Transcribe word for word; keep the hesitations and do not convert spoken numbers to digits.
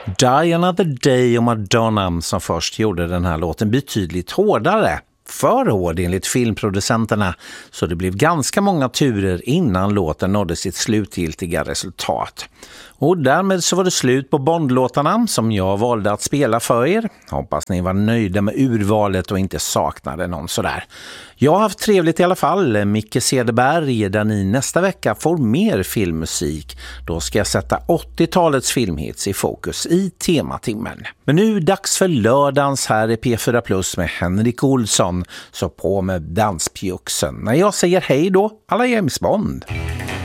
Die Another Day och Madonna som först gjorde den här låten betydligt hårdare. För hård enligt filmproducenterna, så det blev ganska många turer innan låten nådde sitt slutgiltiga resultat. Och därmed så var det slut på Bondlåtarna som jag valde att spela för er. Hoppas ni var nöjda med urvalet och inte saknade någon sådär. Jag har haft trevligt i alla fall. Micke Cederberg, där ni nästa vecka får mer filmmusik. Då ska jag sätta åttiotalets filmhits i fokus i tematimmen. Men nu dags för lördagens här i P fyra Plus med Henrik Olsson. Så på med danspjuxen. När jag säger hej då, alla James Bond.